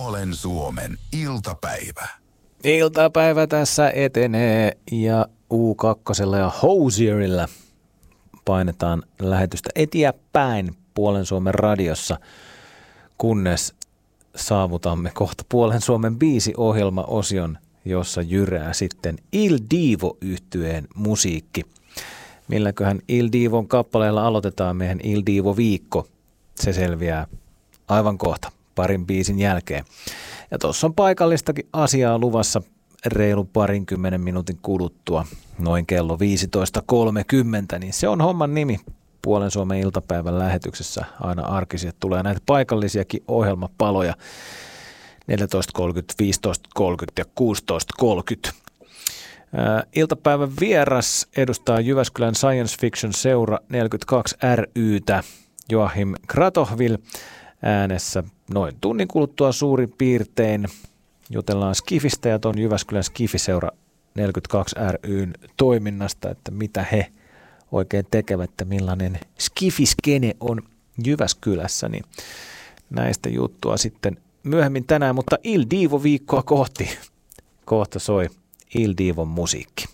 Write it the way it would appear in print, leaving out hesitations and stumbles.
Puolen Suomen iltapäivä. Iltapäivä tässä etenee ja U2 ja Hosierilla painetaan lähetystä eteenpäin Puolen Suomen radiossa, kunnes saavutamme kohta Puolen Suomen biisiohjelmaosion, jossa jyrää sitten Il Divo-yhtyeen musiikki. Milläköhän Il Divon kappaleella aloitetaan meidän Il Divo-viikko? Se selviää aivan kohta, parin biisin jälkeen. Ja tuossa on paikallistakin asiaa luvassa reilu 20 minuutin kuluttua, noin kello 15.30, niin se on homman nimi Puolen Suomen iltapäivän lähetyksessä. Aina arkisin, että tulee näitä paikallisiakin ohjelmapaloja 14.30, 15.30 ja 16.30. Iltapäivän vieras edustaa Jyväskylän Science Fiction Seura 42 ry:tä Joachim Kratochvil äänessä noin tunnin kuluttua suurin piirtein. Jutellaan Skifistä ja tuon Jyväskylän Skifiseura 42 ry:n toiminnasta, että mitä he oikein tekevät, että millainen skifiskene on Jyväskylässä, niin näistä juttua sitten myöhemmin tänään, mutta Il Divo-viikkoa kohti. Kohta soi Il Divon musiikki.